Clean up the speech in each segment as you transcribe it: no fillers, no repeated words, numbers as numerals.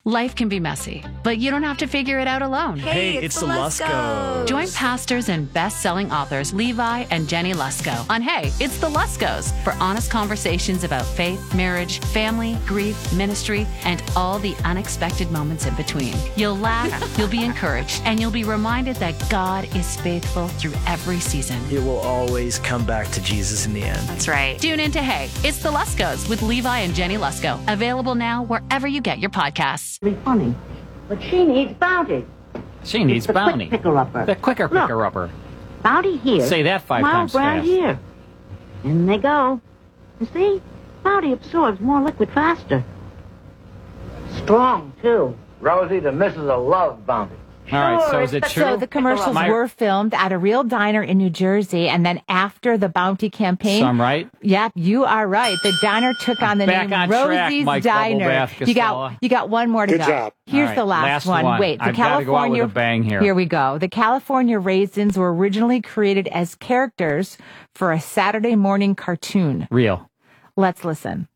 Life can be messy, but you don't have to figure it out alone. Hey, it's the Luskos. Join pastors and best-selling authors Levi and Jenny Lusko on Hey, It's the Luskos for honest conversations about faith, marriage, family, grief, ministry, and all the unexpected moments in between. You'll laugh, you'll be encouraged, and you'll be reminded that God is faithful through every season. It will always come back to Jesus in the end. That's right. Tune in to Hey, It's the Luskos with Levi and Jenny Lusko. Available now wherever you get your podcasts. Be funny, but she needs Bounty. She needs the Bounty. Quick picker-upper. The quicker Look. picker-upper. Bounty here. Say that 5 Mild times brand fast. here. In they go. You see, Bounty absorbs more liquid faster. Strong too. Rosie, the missus will love Bounty. All right, so is it true? So the commercials were filmed at a real diner in New Jersey, and then after the Bounty campaign... So I'm right? Yep, you are right. The diner took on the Back name on track, Rosie's Mike Diner. Bubblebath You Costello. got one more to Good go. job. Here's All the right, last last one. Wait, the I've gotta go out with a bang here. Here we go. The California Raisins were originally created as characters for a Saturday morning cartoon. Real. Let's listen.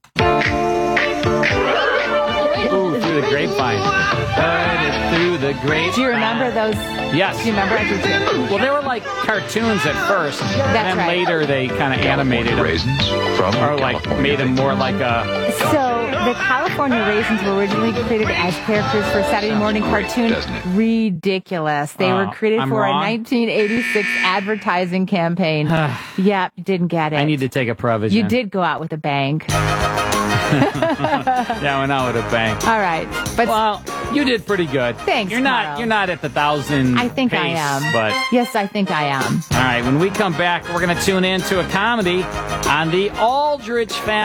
Ooh, through the grapevine. Heard it through the grapevine. Do you remember those? Yes. Do you remember? I do too. Well, they were like cartoons at first, and then right. later they kind of animated them. Raisins from Or like made them more like a... So the California Raisins were originally created as characters for a Saturday morning cartoon. doesn't it? Ridiculous. They were created I'm for wrong? a 1986 advertising campaign. Yep, didn't get it. I need to take a provision. You did go out with a bang. Yeah, I went out with a bang. All right. But Well, you did pretty good. Thanks, You're not. Carl. You're not at the 1,000. I think I pace, am. But yes, I think I am. all right, when we come back, we're going to tune in to a comedy on the Aldrich family.